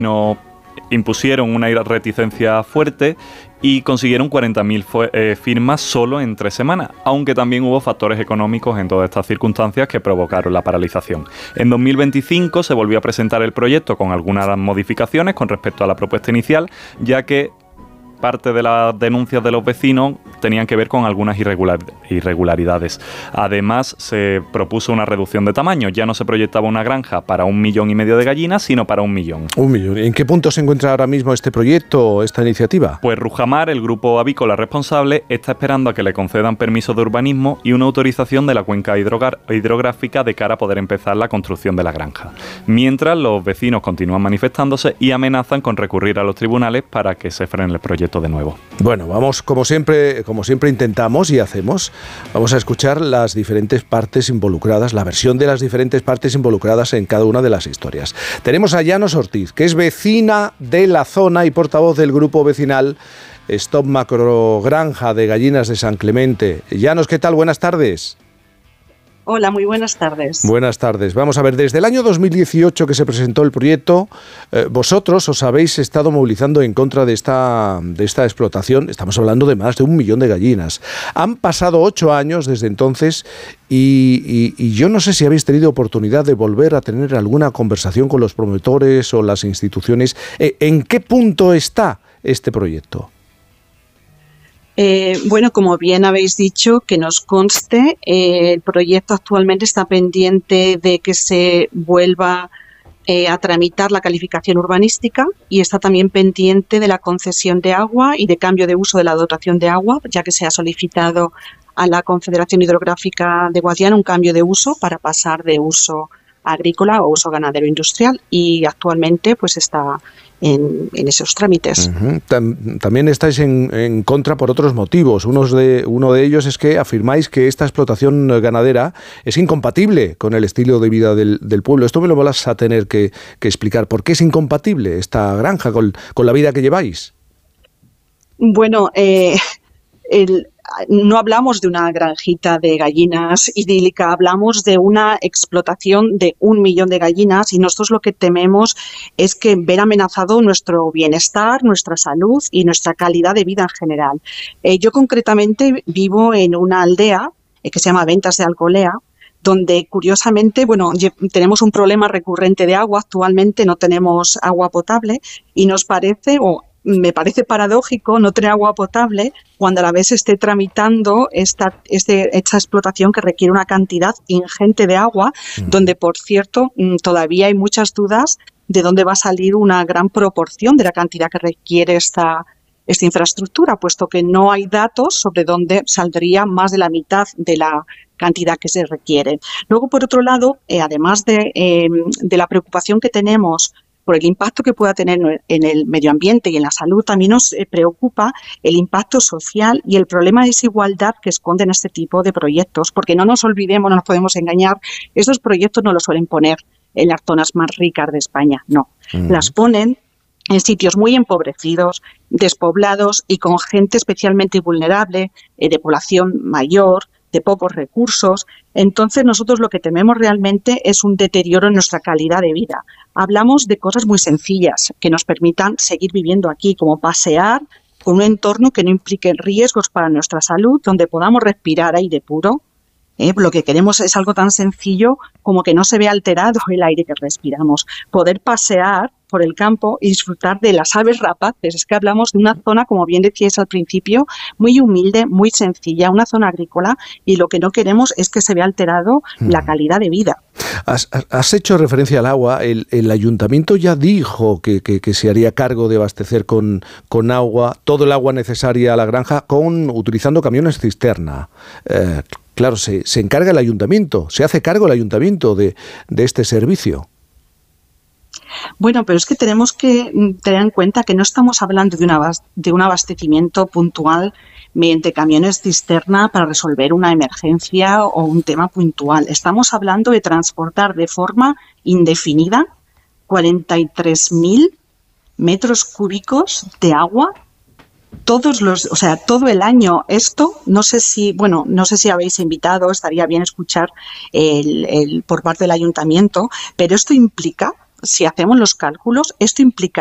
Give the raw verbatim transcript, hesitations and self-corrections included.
No impusieron una reticencia fuerte y consiguieron cuarenta mil eh, firmas solo en tres semanas, aunque también hubo factores económicos en todas estas circunstancias que provocaron la paralización. En dos mil veinticinco se volvió a presentar el proyecto con algunas modificaciones con respecto a la propuesta inicial, ya que parte de las denuncias de los vecinos tenían que ver con algunas irregular, irregularidades. Además, se propuso una reducción de tamaño. Ya no se proyectaba una granja para un millón y medio de gallinas, sino para un millón. Un millón. ¿En qué punto se encuentra ahora mismo este proyecto, esta iniciativa? Pues Rujamar, el grupo avícola responsable, está esperando a que le concedan permisos de urbanismo y una autorización de la cuenca hidrogar, hidrográfica de cara a poder empezar la construcción de la granja. Mientras, los vecinos continúan manifestándose y amenazan con recurrir a los tribunales para que se frene el proyecto de nuevo. Bueno, vamos, como siempre, como siempre intentamos y hacemos, vamos a escuchar las diferentes partes involucradas, la versión de las diferentes partes involucradas en cada una de las historias. Tenemos a Llanos Ortiz, que es vecina de la zona y portavoz del grupo vecinal Stop Macrogranja de Gallinas de San Clemente. Llanos, ¿qué tal? Buenas tardes. Hola, muy buenas tardes. Buenas tardes. Vamos a ver, desde el año dos mil dieciocho que se presentó el proyecto, eh, vosotros os habéis estado movilizando en contra de esta, de esta explotación. Estamos hablando de más de un millón de gallinas. Han pasado ocho años desde entonces y, y, y yo no sé si habéis tenido oportunidad de volver a tener alguna conversación con los promotores o las instituciones. Eh, ¿En qué punto está este proyecto? Eh, bueno, como bien habéis dicho, que nos conste, eh, el proyecto actualmente está pendiente de que se vuelva eh, a tramitar la calificación urbanística y está también pendiente de la concesión de agua y de cambio de uso de la dotación de agua, ya que se ha solicitado a la Confederación Hidrográfica de Guadiana un cambio de uso para pasar de uso agrícola o uso ganadero industrial, y actualmente pues está en, en esos trámites. Uh-huh. Tam, también estáis en, en contra por otros motivos. Unos de, uno de ellos es que afirmáis que esta explotación ganadera es incompatible con el estilo de vida del, del pueblo. Esto me lo vas a tener que, que explicar. ¿Por qué es incompatible esta granja con, con la vida que lleváis? Bueno, eh, el... no hablamos de una granjita de gallinas idílica, hablamos de una explotación de un millón de gallinas y nosotros lo que tememos es que ver amenazado nuestro bienestar, nuestra salud y nuestra calidad de vida en general. Eh, yo concretamente vivo en una aldea eh, que se llama Ventas de Alcolea, donde curiosamente, bueno, tenemos un problema recurrente de agua. Actualmente no tenemos agua potable y nos parece, o me parece paradójico no tener agua potable cuando a la vez se esté tramitando esta, este, esta explotación que requiere una cantidad ingente de agua, mm. donde, por cierto, todavía hay muchas dudas de dónde va a salir una gran proporción de la cantidad que requiere esta, esta infraestructura, puesto que no hay datos sobre dónde saldría más de la mitad de la cantidad que se requiere. Luego, por otro lado, eh, además de, eh, de la preocupación que tenemos por el impacto que pueda tener en el medio ambiente y en la salud, también nos preocupa el impacto social y el problema de desigualdad que esconden este tipo de proyectos, porque no nos olvidemos, no nos podemos engañar, estos proyectos no los suelen poner en las zonas más ricas de España, no, uh-huh. Las ponen en sitios muy empobrecidos, despoblados y con gente especialmente vulnerable, eh, de población mayor, de pocos recursos. Entonces nosotros lo que tememos realmente es un deterioro en nuestra calidad de vida. Hablamos de cosas muy sencillas que nos permitan seguir viviendo aquí, como pasear con un entorno que no implique riesgos para nuestra salud, donde podamos respirar aire puro. Eh, lo que queremos es algo tan sencillo como que no se vea alterado el aire que respiramos. Poder pasear por el campo y disfrutar de las aves rapaces. Es que hablamos de una zona, como bien decíais al principio, muy humilde, muy sencilla, una zona agrícola, y lo que no queremos es que se vea alterado hmm. la calidad de vida. Has, has hecho referencia al agua. El, el ayuntamiento ya dijo que, que, que se haría cargo de abastecer con, con agua, todo el agua necesaria a la granja, con utilizando camiones cisterna. Eh, claro, se, se encarga el ayuntamiento, se hace cargo el ayuntamiento de, de este servicio. Bueno, pero es que tenemos que tener en cuenta que no estamos hablando de, una, de un abastecimiento puntual mediante camiones cisterna para resolver una emergencia o un tema puntual. Estamos hablando de transportar de forma indefinida cuarenta y tres mil metros cúbicos de agua todos los, o sea, todo el año. Esto, no sé si, bueno, no sé si habéis invitado, estaría bien escuchar el, el, por parte del ayuntamiento, pero esto implica, si hacemos los cálculos, esto implica